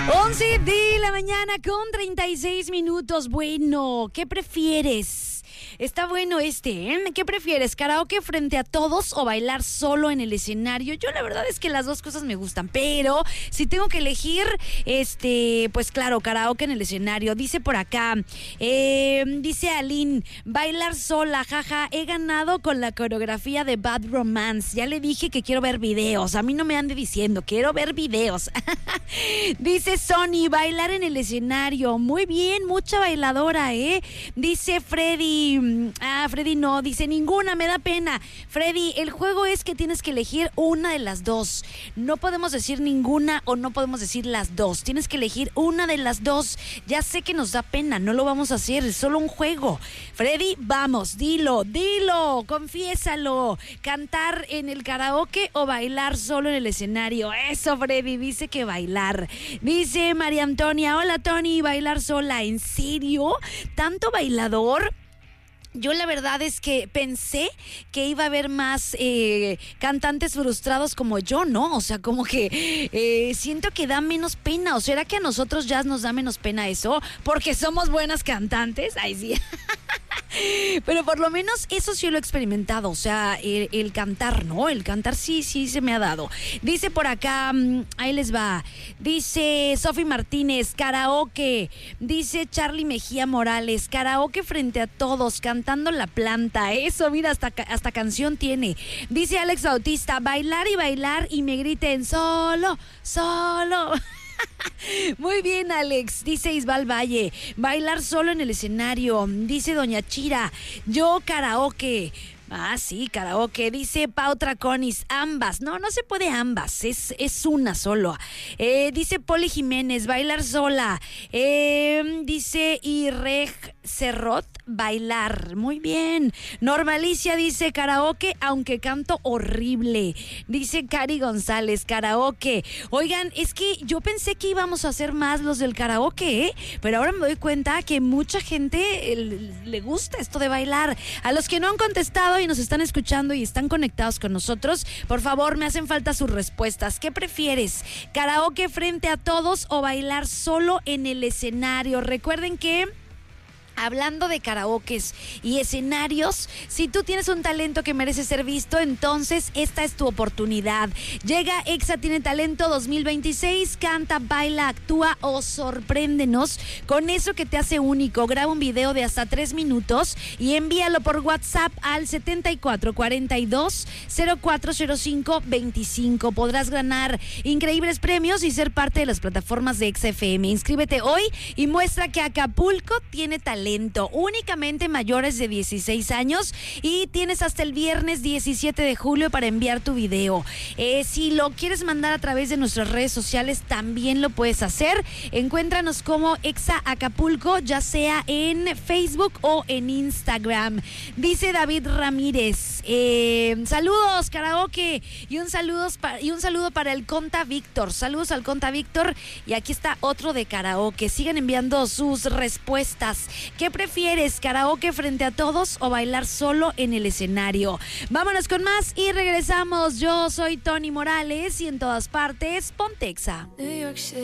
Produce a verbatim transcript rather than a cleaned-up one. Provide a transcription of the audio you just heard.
once de la mañana con treinta y seis minutos. Bueno, ¿qué prefieres? Está bueno este, ¿eh? ¿Qué prefieres? ¿Karaoke frente a todos o bailar solo en el escenario? Yo la verdad es que las dos cosas me gustan, pero si tengo que elegir, este, pues claro, karaoke en el escenario. Dice por acá, eh, dice Aline, bailar sola, jaja, he ganado con la coreografía de Bad Romance. Ya le dije que quiero ver videos, a mí no me ande diciendo, quiero ver videos. Dice Sony, bailar en el escenario. Muy bien, mucha bailadora, ¿eh? Dice Freddy, ah, Freddy no, dice ninguna, me da pena. Freddy, el juego es que tienes que elegir una de las dos. No podemos decir ninguna o no podemos decir las dos. Tienes que elegir una de las dos. Ya sé que nos da pena, no lo vamos a hacer, es solo un juego. Freddy, vamos, dilo, dilo, confiésalo. ¿Cantar en el karaoke o bailar solo en el escenario? Eso, Freddy, dice que bailar. Dice María Antonia, hola Tony, bailar sola, ¿en serio? ¿Tanto bailador? Yo la verdad es que pensé que iba a haber más eh, cantantes frustrados como yo, ¿no? O sea, como que eh, siento que da menos pena. ¿O será que a nosotros ya nos da menos pena eso? Porque somos buenas cantantes. Ay, sí. Pero por lo menos eso sí lo he experimentado, o sea, el, el cantar, ¿no? El cantar sí, sí se me ha dado. Dice por acá, ahí les va, dice Sofi Martínez, karaoke. Dice Charlie Mejía Morales, karaoke frente a todos, cantando La Planta. Eso, mira, hasta, hasta canción tiene. Dice Alex Bautista, bailar y bailar y me griten solo, solo. Muy bien, Alex. Dice Isbal Valle, bailar solo en el escenario. Dice Doña Chira, yo karaoke. Ah, sí, karaoke. Dice Pau Traconis, ambas. No, no se puede ambas, es, es una solo. Eh, dice Poli Jiménez, bailar sola. Eh, dice Irrej Cerrot, bailar. Muy bien. Normalicia dice karaoke, aunque canto horrible. Dice Cari González, karaoke. Oigan, es que yo pensé que íbamos a hacer más los del karaoke, ¿eh? Pero ahora me doy cuenta que mucha gente eh, le gusta esto de bailar. A los que no han contestado y nos están escuchando y están conectados con nosotros, por favor, me hacen falta sus respuestas. ¿Qué prefieres? ¿Karaoke frente a todos o bailar solo en el escenario? Recuerden que hablando de karaokes y escenarios, si tú tienes un talento que merece ser visto, entonces esta es tu oportunidad. Llega Exa Tiene Talento dos mil veintiséis, canta, baila, actúa o sorpréndenos con eso que te hace único. Graba un video de hasta tres minutos y envíalo por WhatsApp al setenta y cuatro cuarenta y dos cero cuatro cero cinco veinticinco. Podrás ganar increíbles premios y ser parte de las plataformas de Exa F M. Inscríbete hoy y muestra que Acapulco tiene talento. Únicamente mayores de dieciséis años y tienes hasta el viernes diecisiete de julio para enviar tu video. Eh, si lo quieres mandar a través de nuestras redes sociales, también lo puedes hacer. Encuéntranos como Exa Acapulco, ya sea en Facebook o en Instagram. Dice David Ramírez, eh, saludos karaoke y un, saludos pa- y un saludo para el Conta Víctor. Saludos al Conta Víctor y aquí está otro de karaoke. Sigan enviando sus respuestas. ¿Qué prefieres? ¿Karaoke frente a todos o bailar solo en el escenario? Vámonos con más y regresamos. Yo soy Tony Morales y en todas partes, ponte Exa.